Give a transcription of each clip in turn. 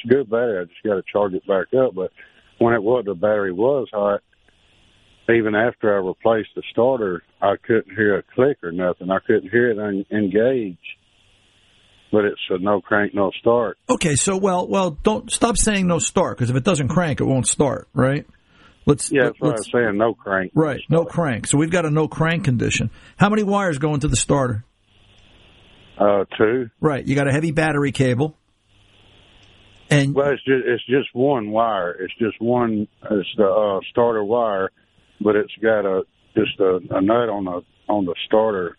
a good battery. I just got to charge it back up. But when the battery was hot, even after I replaced the starter, I couldn't hear a click or nothing. I couldn't hear it engage. But it's a no crank, no start. Okay, so well, don't stop saying no start, because if it doesn't crank, it won't start, right? That's what I was saying, no crank. Right, no crank. So we've got a no crank condition. How many wires go into the starter? 2. Right, you got a heavy battery cable. And well, it's just one wire. It's just one. It's the starter wire, but it's got a nut on the starter.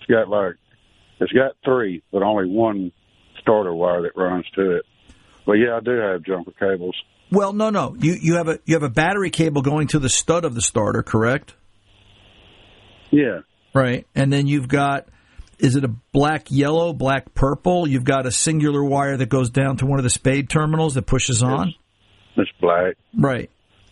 It's got 3, but only one starter wire that runs to it. But yeah, I do have jumper cables. Well, no. You have a battery cable going to the stud of the starter, correct? Yeah. Right. And then you've got, is it a black yellow, black purple? You've got a singular wire that goes down to one of the spade terminals that pushes on? It's black. Right.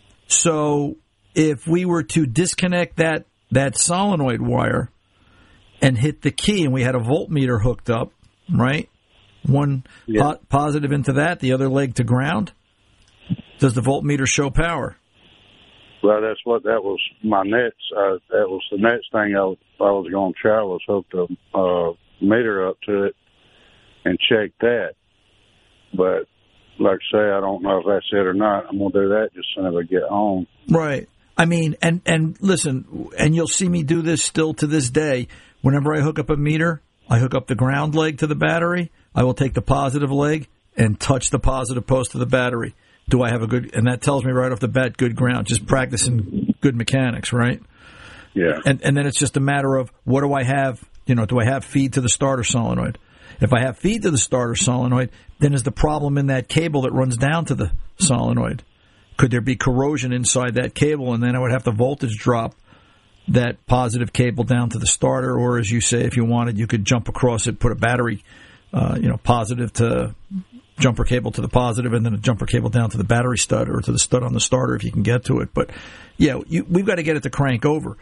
So if we were to disconnect that solenoid wire and hit the key, and we had a voltmeter hooked up, right? One positive into that, the other leg to ground. Does the voltmeter show power? Well, that was my nets. That was the next thing I was going to try, was hook the meter up to it and check that. But like I say, I don't know if that's it or not. I'm going to do that just as soon as I get home. Right. I mean, and listen, and you'll see me do this still to this day. Whenever I hook up a meter, I hook up the ground leg to the battery. I will take the positive leg and touch the positive post of the battery. Do I have a good, and that tells me right off the bat, good ground, just practicing good mechanics, right? Yeah. And then it's just a matter of, what do I have, do I have feed to the starter solenoid? If I have feed to the starter solenoid, then is the problem in that cable that runs down to the solenoid? Could there be corrosion inside that cable, and then I would have to voltage drop that positive cable down to the starter? Or, as you say, if you wanted, you could jump across it, put a battery, positive to jumper cable to the positive, and then a jumper cable down to the battery stud or to the stud on the starter if you can get to it. But, yeah, we've got to get it to crank over.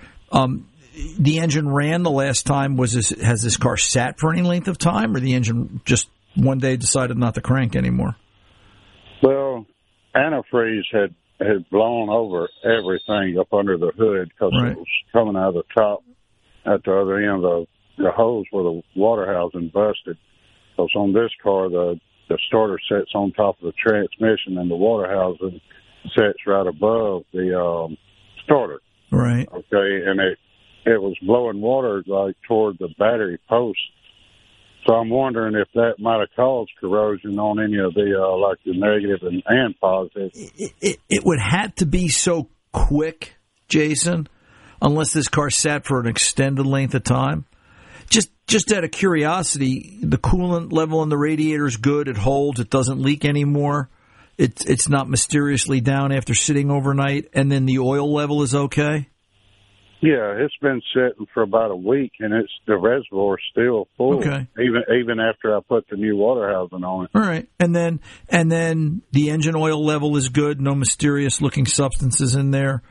The engine ran the last time. Has this car sat for any length of time, or the engine just one day decided not to crank anymore? Well, antifreeze had blown over everything up under the hood because It was coming out of the top at the other end of the hose where the water housing busted. Because on this car, the starter sits on top of the transmission, and the water housing sits right above the starter. Right. Okay, and it was blowing water like toward the battery post. So I'm wondering if that might have caused corrosion on any of the like the negative and positive. It would have to be so quick, Jason, unless this car sat for an extended length of time. Just out of curiosity, the coolant level in the radiator is good. It holds. It doesn't leak anymore. It's not mysteriously down after sitting overnight. And then the oil level is okay? Yeah, it's been sitting for about a week, and the reservoir's still full. Okay. Even after I put the new water housing on it. All right. And then the engine oil level is good. No mysterious looking substances in there.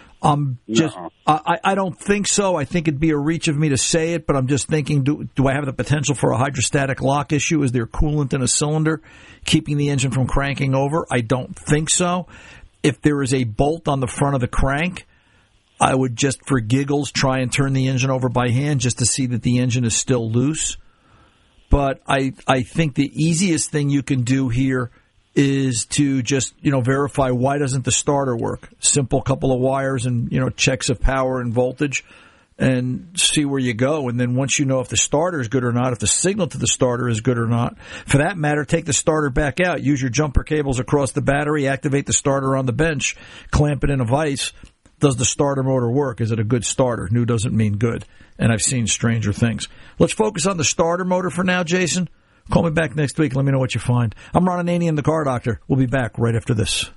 No. I don't think so. I think it'd be a reach of me to say it, but I'm just thinking, do I have the potential for a hydrostatic lock issue? Is there coolant in a cylinder keeping the engine from cranking over? I don't think so. If there is a bolt on the front of the crank, I would just, for giggles, try and turn the engine over by hand just to see that the engine is still loose. But I think the easiest thing you can do here is to just, verify, why doesn't the starter work? Simple couple of wires and, checks of power and voltage, and see where you go. And then once you know if the starter is good or not, if the signal to the starter is good or not, for that matter, take the starter back out. Use your jumper cables across the battery, activate the starter on the bench, clamp it in a vise. Does the starter motor work? Is it a good starter? New doesn't mean good. And I've seen stranger things. Let's focus on the starter motor for now, Jason. Call me back next week. Let me know what you find. I'm Ron Ananian, the Car Doctor. We'll be back right after this.